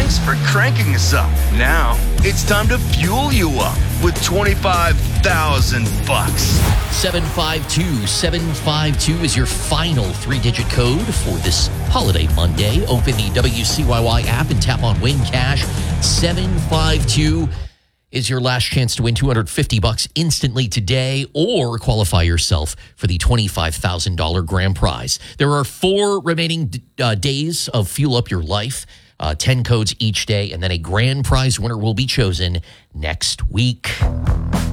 Thanks for cranking us up. Now, it's time to fuel you up with $25,000. 752-752 is your final three-digit code for this holiday Monday. Open the WCYY app and tap on Win Cash. 752 is your last chance to win $250 instantly today, or qualify yourself for the $25,000 grand prize. There are 4 remaining days of Fuel Up Your Life, 10 codes each day, and then a grand prize winner will be chosen next week.